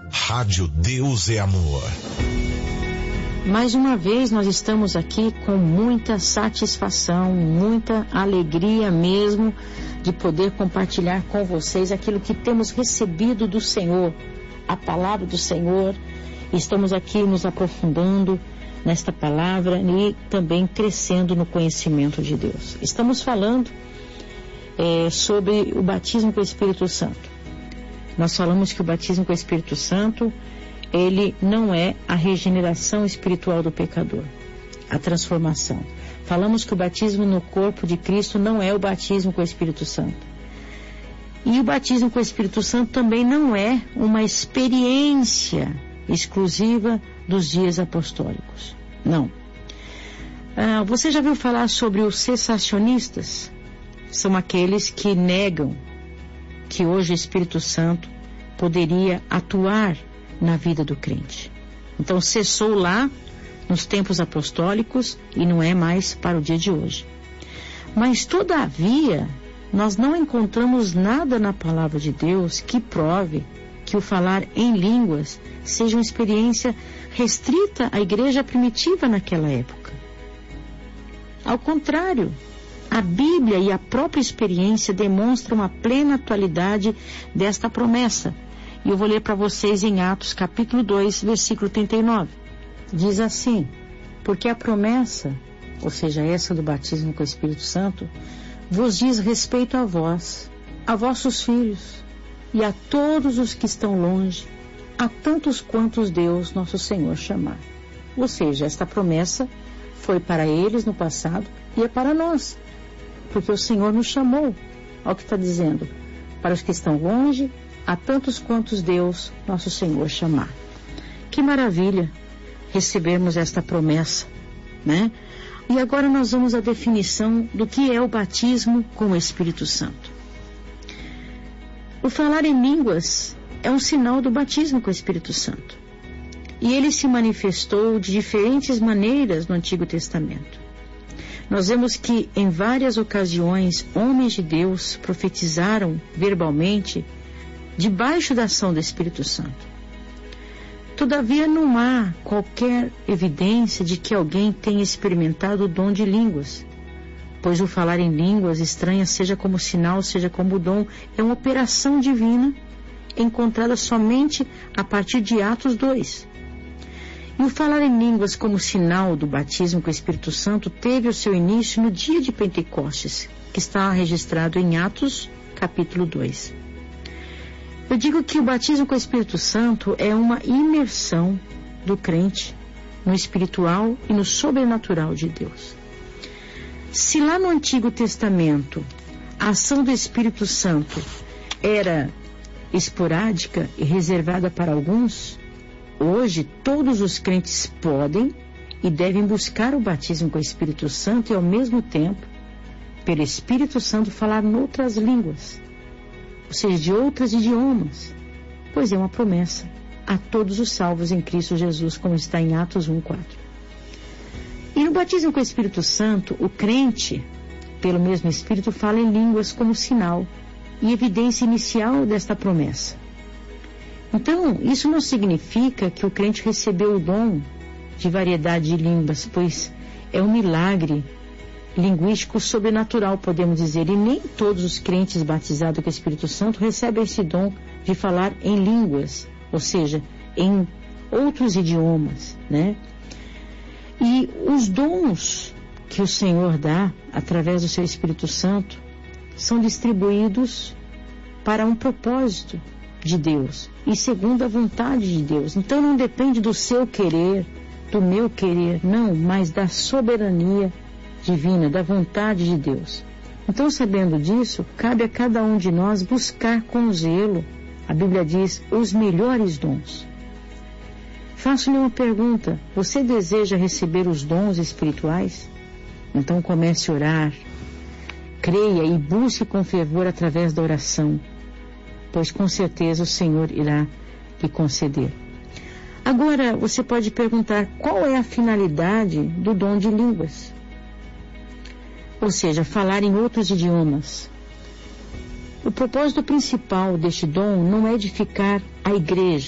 Rádio Deus é Amor. Mais uma vez nós estamos aqui com muita satisfação, muita alegria mesmo de poder compartilhar com vocês aquilo que temos recebido do Senhor, a palavra do Senhor. Estamos aqui nos aprofundando nesta palavra e também crescendo no conhecimento de Deus. Estamos falando sobre o batismo com o Espírito Santo. Nós falamos que o batismo com o Espírito Santo, ele não é a regeneração espiritual do pecador, a transformação. Falamos que o batismo no corpo de Cristo não é o batismo com o Espírito Santo. E o batismo com o Espírito Santo também não é uma experiência exclusiva dos dias apostólicos. Não. Você já ouviu falar sobre os cessacionistas? São aqueles que negam que hoje o Espírito Santo poderia atuar na vida do crente. Então cessou lá nos tempos apostólicos e não é mais para o dia de hoje. Mas todavia nós não encontramos nada na palavra de Deus que prove que o falar em línguas seja uma experiência restrita à igreja primitiva naquela época. Ao contrário, a Bíblia e a própria experiência demonstram a plena atualidade desta promessa. E eu vou ler para vocês em Atos capítulo 2, versículo 39. Diz assim: porque a promessa, ou seja, essa do batismo com o Espírito Santo, vos diz respeito a vós, a vossos filhos e a todos os que estão longe, a tantos quantos Deus nosso Senhor chamar. Ou seja, esta promessa foi para eles no passado e é para nós, porque o Senhor nos chamou. Olha o que está dizendo: para os que estão longe, a tantos quantos Deus nosso Senhor chamar. Que maravilha recebermos esta promessa, né? E agora nós vamos à definição do que é o batismo com o Espírito Santo. O falar em línguas é um sinal do batismo com o Espírito Santo. E ele se manifestou de diferentes maneiras no Antigo Testamento. Nós vemos que em várias ocasiões homens de Deus profetizaram verbalmente debaixo da ação do Espírito Santo. Todavia não há qualquer evidência de que alguém tenha experimentado o dom de línguas, pois o falar em línguas estranhas, seja como sinal, seja como dom, é uma operação divina encontrada somente a partir de Atos 2. E o falar em línguas como sinal do batismo com o Espírito Santo teve o seu início no dia de Pentecostes, que está registrado em Atos capítulo 2. Eu digo que o batismo com o Espírito Santo é uma imersão do crente no espiritual e no sobrenatural de Deus. Se lá no Antigo Testamento a ação do Espírito Santo era esporádica e reservada para alguns, hoje todos os crentes podem e devem buscar o batismo com o Espírito Santo e ao mesmo tempo, pelo Espírito Santo, falar noutras línguas, ou seja, de outros idiomas, pois é uma promessa a todos os salvos em Cristo Jesus, como está em Atos 1:4. E no batismo com o Espírito Santo, o crente, pelo mesmo Espírito, fala em línguas como sinal e evidência inicial desta promessa. Então, isso não significa que o crente recebeu o dom de variedade de línguas, pois é um milagre linguístico sobrenatural, podemos dizer, e nem todos os crentes batizados com o Espírito Santo recebem esse dom de falar em línguas, ou seja, em outros idiomas, né? E os dons que o Senhor dá através do seu Espírito Santo são distribuídos para um propósito de Deus e segundo a vontade de Deus. Então não depende do seu querer, do meu querer, não, mas da soberania divina, da vontade de Deus. Então, sabendo disso, cabe a cada um de nós buscar com zelo, a Bíblia diz, os melhores dons. Faço-lhe uma pergunta: você deseja receber os dons espirituais? Então comece a orar, creia e busque com fervor através da oração, pois com certeza o Senhor irá lhe conceder. Agora, você pode perguntar: qual é a finalidade do dom de línguas? Ou seja, falar em outros idiomas. O propósito principal deste dom não é edificar a igreja,